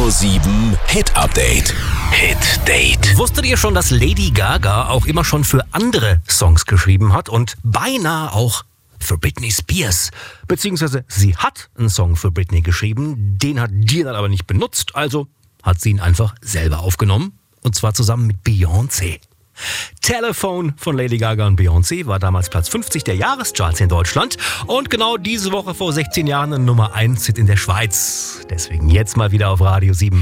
Radio 7 Hit Update. Hit Date. Wusstet ihr schon, dass Lady Gaga auch immer schon für andere Songs geschrieben hat und beinahe auch für Britney Spears? Beziehungsweise sie hat einen Song für Britney geschrieben, den hat die dann aber nicht benutzt, also hat sie ihn einfach selber aufgenommen und zwar zusammen mit Beyoncé. Telephone von Lady Gaga und Beyoncé war damals Platz 50 der Jahrescharts in Deutschland und genau diese Woche vor 16 Jahren ein Nummer 1 Hit in der Schweiz. Deswegen jetzt mal wieder auf Radio 7.